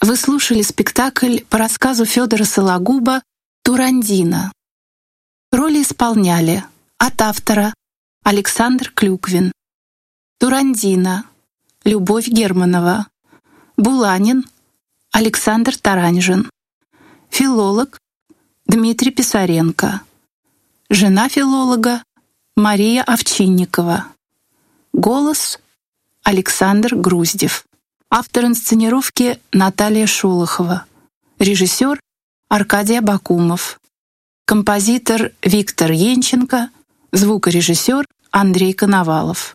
Вы слушали спектакль по рассказу Федора Сологуба «Турандина». Роли исполняли от автора Александр Клюквин, Турандина Любовь Германова, Буланин Александр Таранжин, филолог Дмитрий Писаренко, жена филолога Мария Овчинникова, голос Александр Груздев, автор инсценировки Наталья Шолохова, режиссер Аркадий Абакумов, композитор Виктор Енченко, звукорежиссер Андрей Коновалов.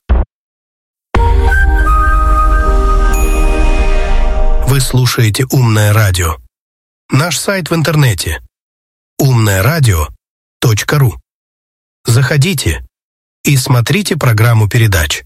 Вы слушаете «Умное радио». Наш сайт в интернете умное-радио.ру. Заходите и смотрите программу передач.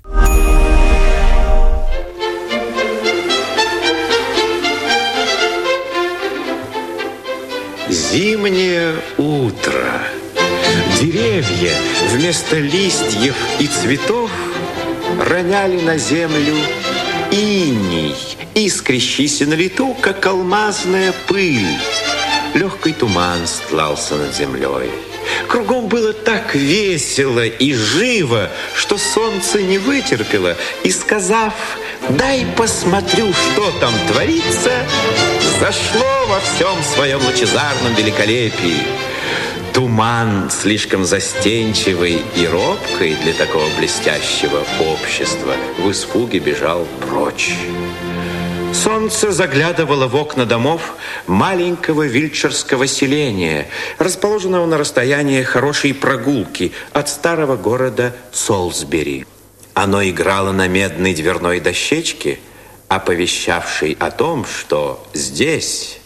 Зимнее утро. Деревья вместо листьев и цветов роняли на землю иней, искрящийся на лету, как алмазная пыль. Легкий туман стлался над землей. Кругом было так весело и живо, что солнце не вытерпело и, сказав: «Дай посмотрю, что там творится», зашло во всем своем лучезарном великолепии. Туман, слишком застенчивый и робкий для такого блестящего общества, в испуге бежал прочь. Солнце заглядывало в окна домов маленького вильтширского селения, расположенного на расстоянии хорошей прогулки от старого города Солсбери. Оно играло на медной дверной дощечке, оповещавшей о том, что здесь,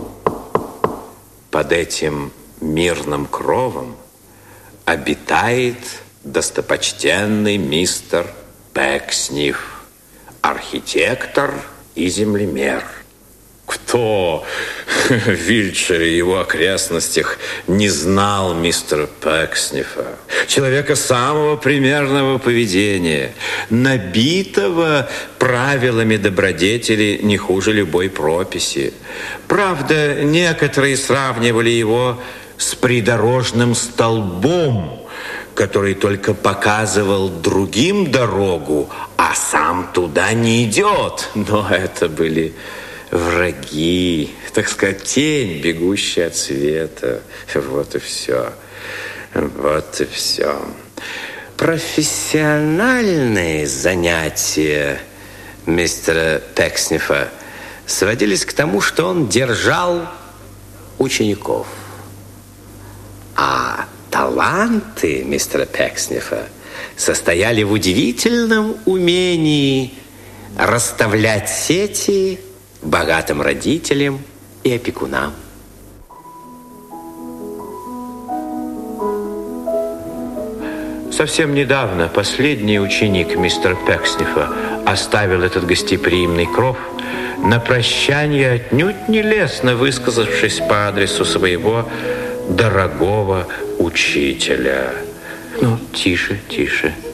под этим мирным кровом, обитает достопочтенный мистер Пекснев, архитектор и землемер. Кто в Вильтшире и его окрестностях не знал мистера Пекснефа, человека самого примерного поведения, набитого правилами добродетели не хуже любой прописи. Правда, некоторые сравнивали его с придорожным столбом, который только показывал другим дорогу, а сам туда не идет. Но это были враги, так сказать, тень, бегущая от света. Вот и все. Вот и все. Профессиональные занятия мистера Пекснефа сводились к тому, что он держал учеников. А таланты мистера Пекснефа состояли в удивительном умении расставлять сети богатым родителям и опекунам. Совсем недавно последний ученик мистера Пекснефа оставил этот гостеприимный кров, на прощание отнюдь не лестно высказавшись по адресу своего дорогого учителя. Ну, тише, тише.